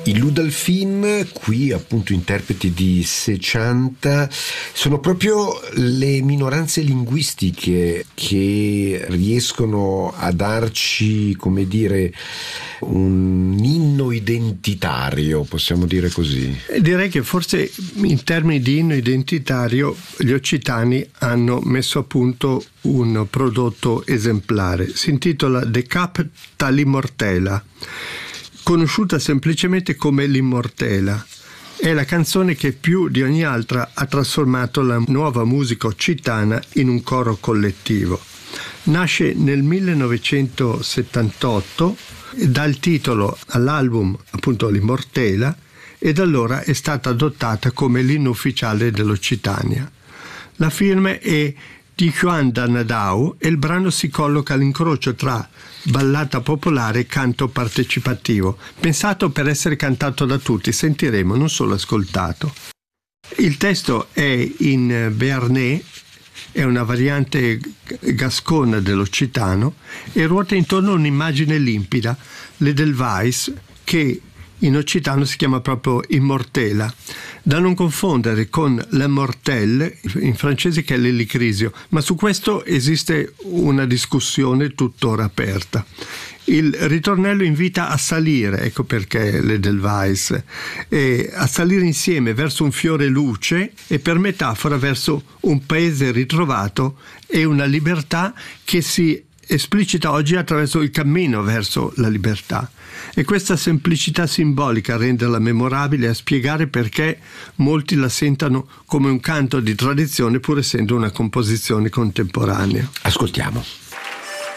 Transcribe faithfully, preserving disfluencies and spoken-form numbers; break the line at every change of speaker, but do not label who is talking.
I Ludolphin, qui appunto interpreti di Secanta, sono proprio le minoranze linguistiche che riescono a darci, come dire, un inno identitario, possiamo dire così.
Direi che forse in termini di inno identitario gli occitani hanno messo a punto un prodotto esemplare. Si intitola De Capta l'Immortela, conosciuta semplicemente come l'Immortela. È la canzone che più di ogni altra ha trasformato la nuova musica occitana in un coro collettivo. Nasce nel millenovecentosettantotto, dà il titolo all'album appunto l'Immortela, e da allora è stata adottata come l'inno ufficiale dell'Occitania. La firma è di Juan Danadau e il brano si colloca all'incrocio tra ballata popolare e canto partecipativo, pensato per essere cantato da tutti, sentiremo, non solo ascoltato. Il testo è in béarnais, è una variante gascona dell'occitano e ruota intorno a un'immagine limpida, l'Edelweiss, che in occitano si chiama proprio Immortela, da non confondere con l'Immortelle, in francese, che è l'Elicrisio, ma su questo esiste una discussione tuttora aperta. Il ritornello invita a salire, ecco perché l'Edelweiss, e a salire insieme verso un fiore luce e per metafora verso un paese ritrovato e una libertà che si esplicita oggi attraverso il cammino verso la libertà. E questa semplicità simbolica a renderla memorabile e a spiegare perché molti la sentano come un canto di tradizione pur essendo una composizione contemporanea.
Ascoltiamo.